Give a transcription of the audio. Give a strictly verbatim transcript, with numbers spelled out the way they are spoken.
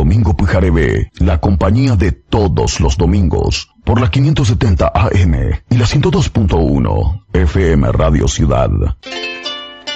Domingo Pujarebe, la compañía de todos los domingos, por la quinientos setenta A M y la ciento dos punto uno F M Radio Ciudad.